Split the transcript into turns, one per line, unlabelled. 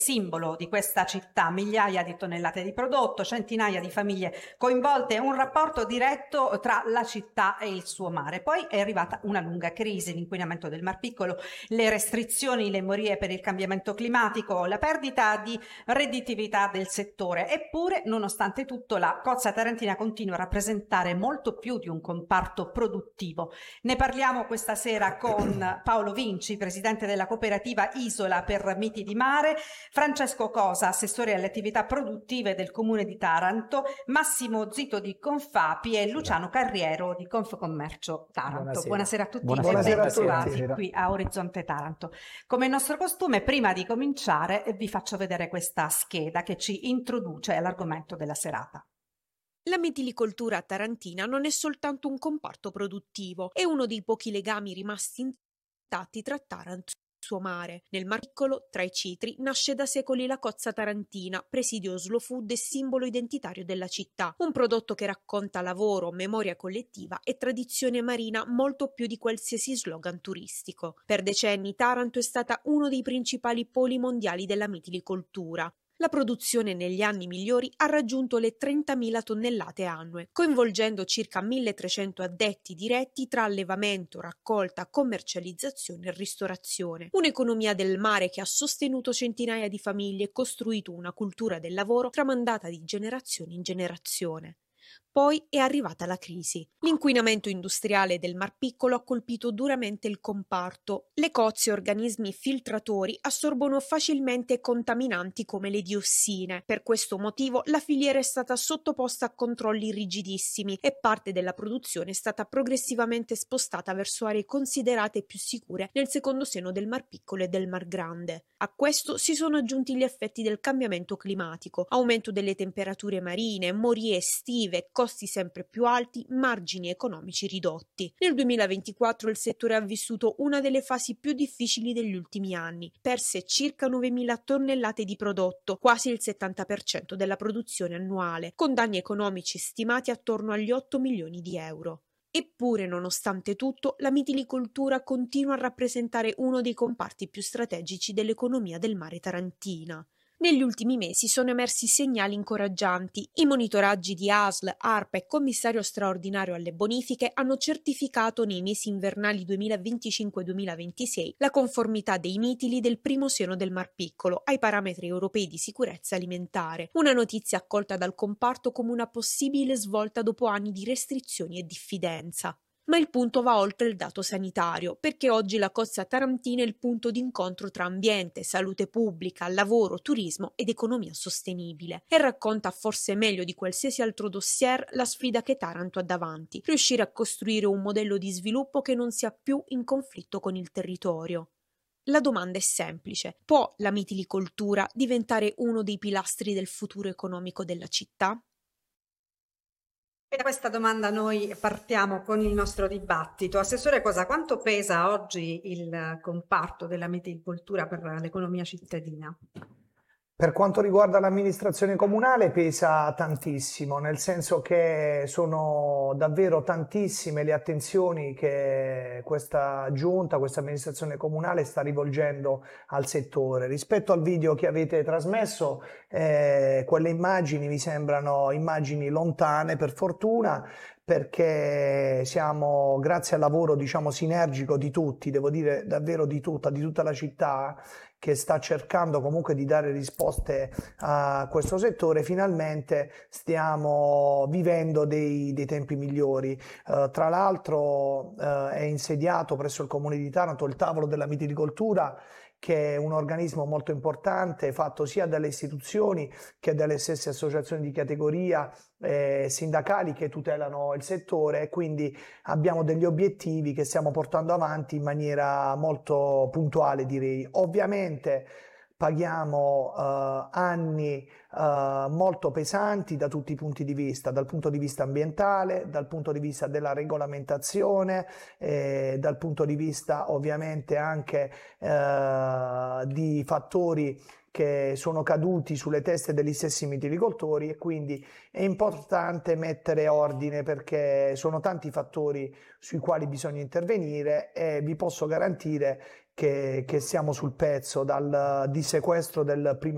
simbolo di questa città, migliaia di tonnellate di prodotto, centinaia di famiglie coinvolte, un rapporto diretto tra la città e il suo mare. Poi è arrivata una lunga crisi, l'inquinamento del Mar Piccolo, le restrizioni, le morie per il cambiamento climatico, la perdita di redditività del settore. Eppure, nonostante tutto, la cozza tarantina continua a rappresentare molto più di un comparto produttivo. Ne parliamo questa sera con Paolo Vinci, presidente della cooperativa Isola per Miti di Mare, Francesco Cosa, assessore alle attività produttive del Comune di Taranto, Massimo Zito di Confapi e Luciano Carriero di Confcommercio Taranto. Buonasera a tutti e ben trovati qui a Orizzonte Taranto. Come il nostro costume, prima di cominciare vi faccio vedere questa scheda che ci introduce all'argomento della serata.
La mitilicoltura tarantina non è soltanto un comparto produttivo, è uno dei pochi legami rimasti intatti tra Taranto e il suo mare. Nel Mar Piccolo, tra i citri, nasce da secoli la cozza tarantina, presidio slow food e simbolo identitario della città, un prodotto che racconta lavoro, memoria collettiva e tradizione marina molto più di qualsiasi slogan turistico. Per decenni Taranto è stata uno dei principali poli mondiali della mitilicoltura. La produzione negli anni migliori ha raggiunto le 30.000 tonnellate annue, coinvolgendo circa 1.300 addetti diretti tra allevamento, raccolta, commercializzazione e ristorazione. Un'economia del mare che ha sostenuto centinaia di famiglie e costruito una cultura del lavoro tramandata di generazione in generazione. Poi è arrivata la crisi. L'inquinamento industriale del Mar Piccolo ha colpito duramente il comparto. Le cozze e organismi filtratori assorbono facilmente contaminanti come le diossine. Per questo motivo la filiera è stata sottoposta a controlli rigidissimi e parte della produzione è stata progressivamente spostata verso aree considerate più sicure nel secondo seno del Mar Piccolo e del Mar Grande. A questo si sono aggiunti gli effetti del cambiamento climatico, aumento delle temperature marine, morie estive, costi sempre più alti, margini economici ridotti. Nel 2024 il settore ha vissuto una delle fasi più difficili degli ultimi anni. Perse circa 9.000 tonnellate di prodotto, quasi il 70% della produzione annuale, con danni economici stimati attorno agli 8 milioni di euro. Eppure, nonostante tutto, la mitilicoltura continua a rappresentare uno dei comparti più strategici dell'economia del mare tarantina. Negli ultimi mesi sono emersi segnali incoraggianti. I monitoraggi di ASL, ARPA e Commissario straordinario alle bonifiche hanno certificato nei mesi invernali 2025-2026 la conformità dei mitili del primo seno del Mar Piccolo ai parametri europei di sicurezza alimentare. Una notizia accolta dal comparto come una possibile svolta dopo anni di restrizioni e diffidenza. Ma il punto va oltre il dato sanitario, perché oggi la cozza tarantina è il punto d'incontro tra ambiente, salute pubblica, lavoro, turismo ed economia sostenibile e racconta forse meglio di qualsiasi altro dossier la sfida che Taranto ha davanti: riuscire a costruire un modello di sviluppo che non sia più in conflitto con il territorio. La domanda è semplice: può la mitilicoltura diventare uno dei pilastri del futuro economico della città?
E da questa domanda noi partiamo con il nostro dibattito. Assessore Cosa, quanto pesa oggi il comparto della mitilicoltura per l'economia cittadina?
Per quanto riguarda l'amministrazione comunale pesa tantissimo, nel senso che sono davvero tantissime le attenzioni che questa giunta, questa amministrazione comunale sta rivolgendo al settore. Rispetto al video che avete trasmesso, quelle immagini mi sembrano immagini lontane, per fortuna, perché siamo, grazie al lavoro diciamo sinergico di tutti, devo dire davvero di tutta la città, che sta cercando comunque di dare risposte a questo settore, finalmente stiamo vivendo dei tempi migliori. Tra l'altro è insediato presso il Comune di Taranto il tavolo della mitilicoltura, che è un organismo molto importante fatto sia dalle istituzioni che dalle stesse associazioni di categoria sindacali che tutelano il settore, e quindi abbiamo degli obiettivi che stiamo portando avanti in maniera molto puntuale, direi. Ovviamente paghiamo anni molto pesanti da tutti i punti di vista, dal punto di vista ambientale, dal punto di vista della regolamentazione, dal punto di vista ovviamente anche di fattori che sono caduti sulle teste degli stessi mitilicoltori, e quindi è importante mettere ordine perché sono tanti i fattori sui quali bisogna intervenire, e vi posso garantire che siamo sul pezzo dal dissequestro del primo